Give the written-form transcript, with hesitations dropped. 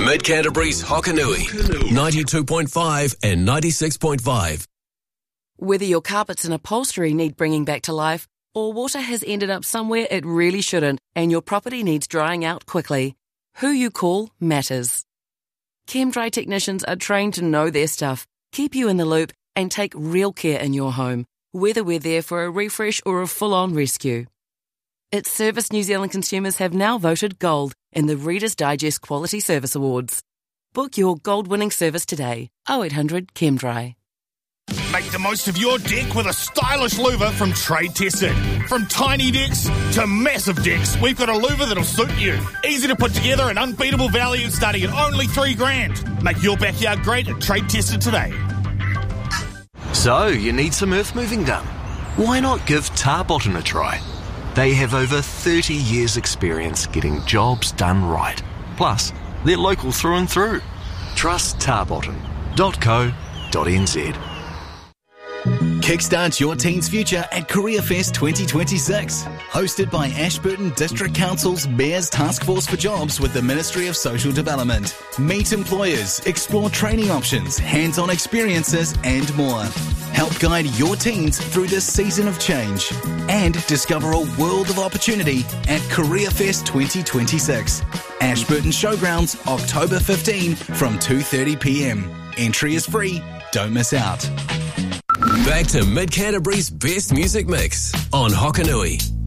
Mid Canterbury's Hokanui, 92.5 and 96.5. Whether your carpets and upholstery need bringing back to life, or water has ended up somewhere it really shouldn't and your property needs drying out quickly, who you call matters. ChemDry technicians are trained to know their stuff, keep you in the loop, and take real care in your home, whether we're there for a refresh or a full-on rescue. Its service New Zealand consumers have now voted gold in the Reader's Digest Quality Service Awards. Book your gold-winning service today. 0800 ChemDry. Make the most of your deck with a stylish louver from Trade Tested. From tiny decks to massive decks, we've got a louver that'll suit you. Easy to put together and unbeatable value starting at only $3,000. Make your backyard great at Trade Tested today. So, you need some earth moving done? Why not give Tarbotton a try? They have over 30 years' experience getting jobs done right. Plus, they're local through and through. Trust Tarbotton.co.nz. Kickstart your teen's future at Career Fest 2026. Hosted by Ashburton District Council's Mayor's Task Force for Jobs with the Ministry of Social Development. Meet employers, explore training options, hands-on experiences and more. Help guide your teens through this season of change. And discover a world of opportunity at Career Fest 2026. Ashburton Showgrounds, October 15 from 2:30pm. Entry is free. Don't miss out. Back to Mid Canterbury's best music mix on Hokanui.